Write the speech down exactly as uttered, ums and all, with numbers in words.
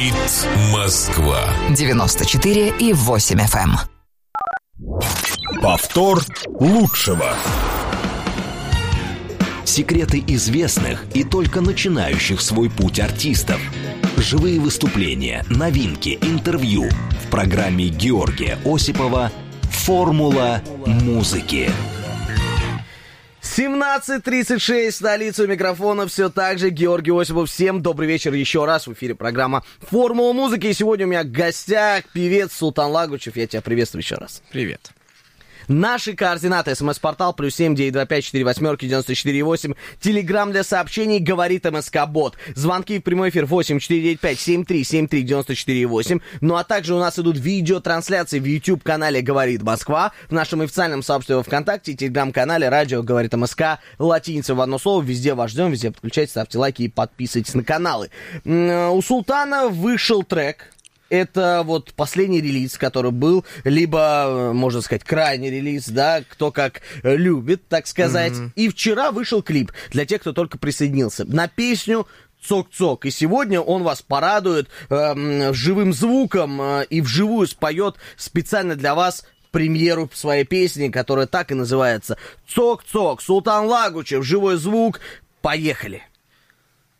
Говорит Москва. девяносто четыре и восемь эф эм. Повтор лучшего. Секреты известных и только начинающих свой путь артистов. Живые выступления, новинки, интервью. В программе Георгия Осипова «Формула музыки». семнадцать тридцать шесть, столица, у микрофона все так же Георгий Осипов. Всем добрый вечер еще раз. В эфире программа «Формула музыки». И сегодня у меня в гостях певец Султан Лагучев. Я тебя приветствую еще раз. Привет. Наши координаты. СМС-портал плюс семь девять два пять четыре восьмерки девяносто четыре восемь. Телеграм для сообщений «Говорит МСК-бот». Звонки в прямой эфир восемь четыре девять пять семь три семь три девяносто четыре восемь. Ну а также у нас идут видеотрансляции в YouTube-канале «Говорит Москва», в нашем официальном сообществе во ВКонтакте, телеграм-канале «Радио Говорит МСК». Латиница в одно слово. Везде вас ждем, везде подключайтесь, ставьте лайки и подписывайтесь на каналы. У Султана вышел трек. Это вот последний релиз, который был, либо, можно сказать, крайний релиз, да, кто как любит, так сказать. Mm-hmm. И вчера вышел клип для тех, кто только присоединился, на песню «Цок-цок». И сегодня он вас порадует э, живым звуком э, и вживую споет специально для вас премьеру своей песни, которая так и называется «Цок-цок». Султан Лагучев, живой звук. Поехали!